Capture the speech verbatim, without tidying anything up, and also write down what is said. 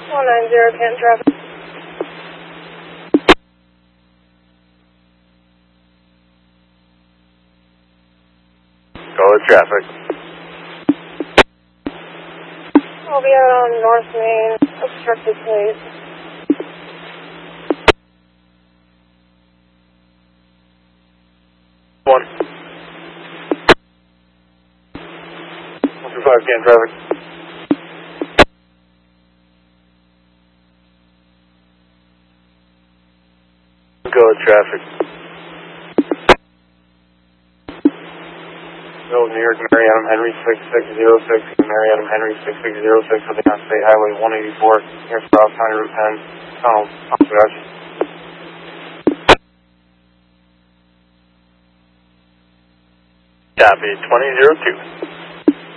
one nine zero, Canton traffic. Go with traffic. I'll be out on North Main, obstructed please. One. one two five, Canton traffic. Go with traffic. Go New York, Mary Adam Henry six six zero six, Mary Adam Henry six six zero six, on the State Highway one eighty-four, near South County Route ten, tunnel, Oswegatchie. Copy, twenty zero two.